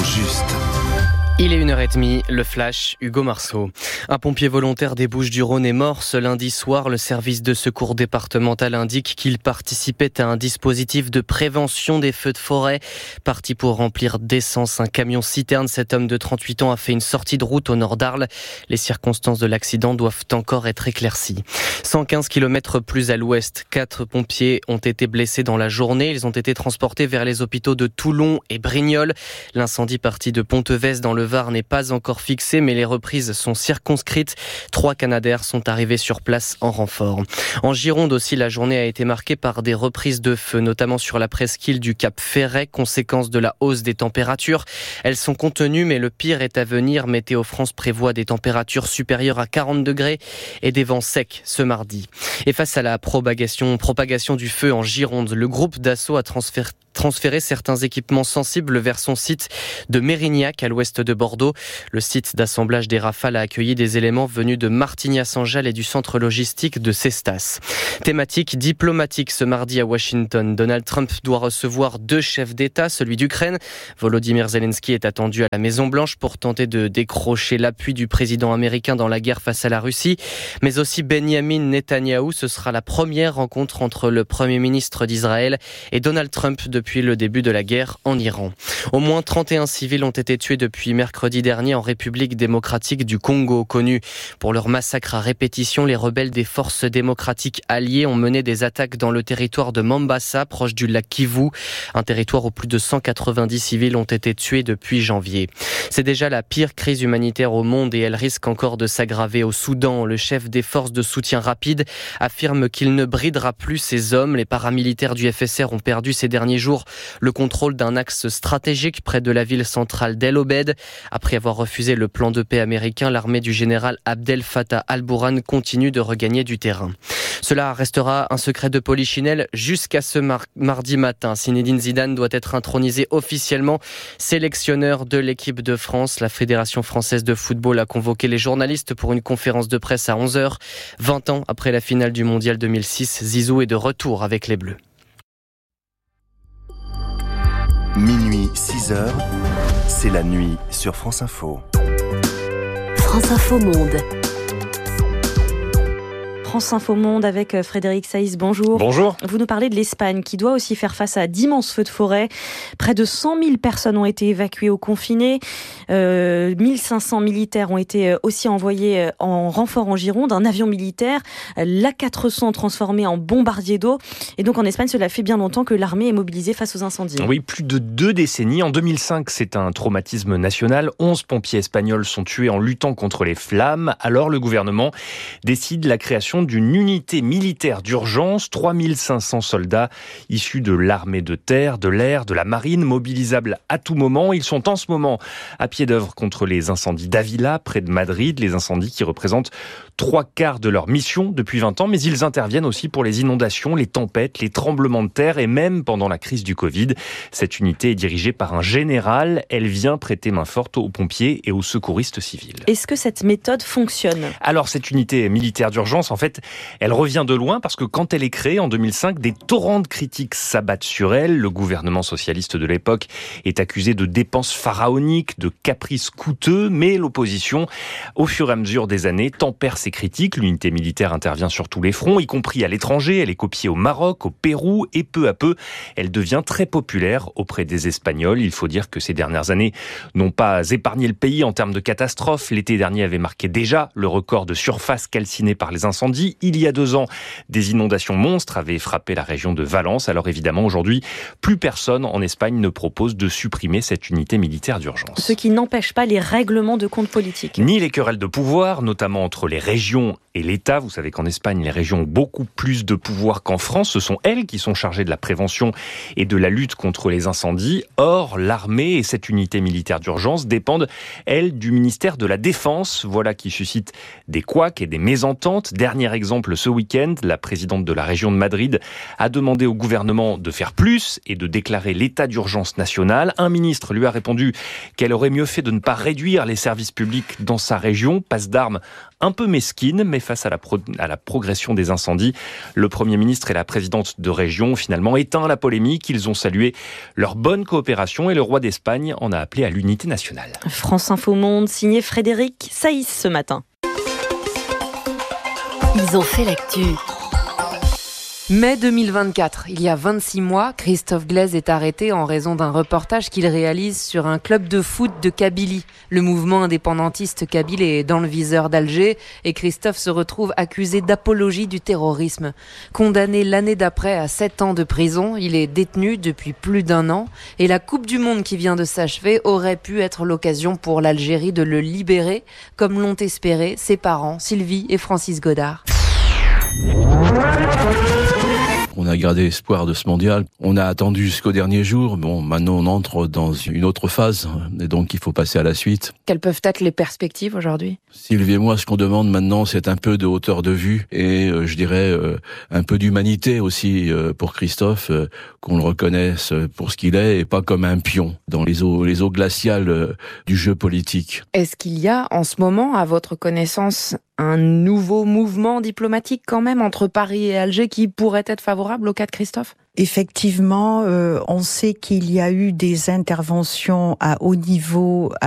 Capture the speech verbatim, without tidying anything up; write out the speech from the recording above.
juste. Il est une heure trente, le flash, Hugo Marceau. Un pompier volontaire des Bouches-du-Rhône est mort ce lundi soir. Le service de secours départemental indique qu'il participait à un dispositif de prévention des feux de forêt. Parti pour remplir d'essence un camion-citerne, cet homme de trente-huit ans a fait une sortie de route au nord d'Arles. Les circonstances de l'accident doivent encore être éclaircies. cent quinze kilomètres plus à l'ouest, quatre pompiers ont été blessés dans la journée. Ils ont été transportés vers les hôpitaux de Toulon et Brignoles. L'incendie parti de Pontevès dans le Var n'est pas encore fixé, mais les reprises sont circonscrites. Trois Canadair sont arrivés sur place en renfort. En Gironde aussi, la journée a été marquée par des reprises de feu, notamment sur la presqu'île du Cap Ferret, conséquence de la hausse des températures. Elles sont contenues, mais le pire est à venir. Météo France prévoit des températures supérieures à quarante degrés et des vents secs ce mardi. Et face à la propagation, propagation du feu en Gironde, le groupe d'assaut a transféré transférer certains équipements sensibles vers son site de Mérignac à l'ouest de Bordeaux. Le site d'assemblage des Rafales a accueilli des éléments venus de Martignas-en-Jalles et du centre logistique de Cestas. Thématique diplomatique ce mardi à Washington. Donald Trump doit recevoir deux chefs d'État, celui d'Ukraine. Volodymyr Zelensky est attendu à la Maison-Blanche pour tenter de décrocher l'appui du président américain dans la guerre face à la Russie. Mais aussi Benjamin Netanyahou. Ce sera la première rencontre entre le Premier ministre d'Israël et Donald Trump depuis depuis le début de la guerre en Iran. Au moins trente et un civils ont été tués depuis mercredi dernier en République démocratique du Congo. Connus pour leur massacre à répétition, les rebelles des forces démocratiques alliées ont mené des attaques dans le territoire de Mambasa, proche du lac Kivu, un territoire où plus de cent quatre-vingt-dix civils ont été tués depuis janvier. C'est déjà la pire crise humanitaire au monde et elle risque encore de s'aggraver au Soudan. Le chef des forces de soutien rapide affirme qu'il ne bridera plus ses hommes. Les paramilitaires du F S R ont perdu ces derniers jours le contrôle d'un axe stratégique près de la ville centrale d'El Obed. Après avoir refusé le plan de paix américain, l'armée du général Abdel Fattah al-Burhan continue de regagner du terrain. Cela restera un secret de polichinelle jusqu'à ce mar- mardi matin. Zinedine Zidane doit être intronisé officiellement sélectionneur de l'équipe de France. La Fédération française de football a convoqué les journalistes pour une conférence de presse à onze heures. vingt ans après la finale du Mondial deux mille six, Zizou est de retour avec les Bleus. Minuit, six heures, c'est la nuit sur France Info. France Info Monde. France Info Monde avec Frédéric Saïs, bonjour. Bonjour. Vous nous parlez de l'Espagne qui doit aussi faire face à d'immenses feux de forêt. Près de cent mille personnes ont été évacuées ou confinées. Euh, mille cinq cents militaires ont été aussi envoyés en renfort en Gironde. Un avion militaire, l'A quatre cents transformé en bombardier d'eau. Et donc en Espagne, cela fait bien longtemps que l'armée est mobilisée face aux incendies. Oui, plus de deux décennies. En deux mille cinq, c'est un traumatisme national. onze pompiers espagnols sont tués en luttant contre les flammes. Alors le gouvernement décide la création d'une unité militaire d'urgence, trois mille cinq cents soldats issus de l'armée de terre, de l'air, de la marine, mobilisables à tout moment. Ils sont en ce moment à pied d'œuvre contre les incendies d'Avila, près de Madrid, les incendies qui représentent trois quarts de leur mission depuis vingt ans, mais ils interviennent aussi pour les inondations, les tempêtes, les tremblements de terre et même pendant la crise du Covid. Cette unité est dirigée par un général. Elle vient prêter main forte aux pompiers et aux secouristes civils. Est-ce que cette méthode fonctionne ? Alors, cette unité militaire d'urgence, en fait, elle revient de loin parce que quand elle est créée en deux mille cinq, des torrents de critiques s'abattent sur elle. Le gouvernement socialiste de l'époque est accusé de dépenses pharaoniques, de caprices coûteux, mais l'opposition, au fur et à mesure des années, tempère ses critiques. L'unité militaire intervient sur tous les fronts, y compris à l'étranger. Elle est copiée au Maroc, au Pérou, et peu à peu, elle devient très populaire auprès des Espagnols. Il faut dire que ces dernières années n'ont pas épargné le pays en termes de catastrophes. L'été dernier avait marqué déjà le record de surface calcinée par les incendies. Il y a deux ans, des inondations monstres avaient frappé la région de Valence. Alors évidemment, aujourd'hui, plus personne en Espagne ne propose de supprimer cette unité militaire d'urgence. Ce qui n'empêche pas les règlements de compte politiques. Ni les querelles de pouvoir, notamment entre les régions et l'État. Vous savez qu'en Espagne, les régions ont beaucoup plus de pouvoir qu'en France. Ce sont elles qui sont chargées de la prévention et de la lutte contre les incendies. Or, l'armée et cette unité militaire d'urgence dépendent, elles, du ministère de la Défense. Voilà qui suscite des couacs et des mésententes. Dernière dernier exemple, ce week-end, la présidente de la région de Madrid a demandé au gouvernement de faire plus et de déclarer l'état d'urgence national. Un ministre lui a répondu qu'elle aurait mieux fait de ne pas réduire les services publics dans sa région. Passe d'armes un peu mesquine, mais face à la, pro- à la progression des incendies, le Premier ministre et la présidente de région ont finalement éteint la polémique. Ils ont salué leur bonne coopération et le roi d'Espagne en a appelé à l'unité nationale. France Info Monde, signé Frédéric Saïs ce matin. Ils ont fait l'actu. Mai deux mille vingt-quatre, il y a vingt-six mois, Christophe Glaise est arrêté en raison d'un reportage qu'il réalise sur un club de foot de Kabylie. Le mouvement indépendantiste kabyle est dans le viseur d'Alger et Christophe se retrouve accusé d'apologie du terrorisme. Condamné l'année d'après à sept ans de prison, il est détenu depuis plus d'un an et la Coupe du Monde qui vient de s'achever aurait pu être l'occasion pour l'Algérie de le libérer, comme l'ont espéré ses parents, Sylvie et Francis Godard. On a gardé espoir de ce mondial. On a attendu jusqu'au dernier jour. Bon, maintenant on entre dans une autre phase et donc il faut passer à la suite. Quelles peuvent être les perspectives aujourd'hui ? Sylvie et moi, ce qu'on demande maintenant, c'est un peu de hauteur de vue et euh, je dirais euh, un peu d'humanité aussi euh, pour Christophe, euh, qu'on le reconnaisse pour ce qu'il est et pas comme un pion dans les eaux, les eaux glaciales euh, du jeu politique. Est-ce qu'il y a en ce moment, à votre connaissance, un nouveau mouvement diplomatique quand même entre Paris et Alger qui pourrait être favorable au cas de Christophe ? Effectivement, euh, on sait qu'il y a eu des interventions à haut niveau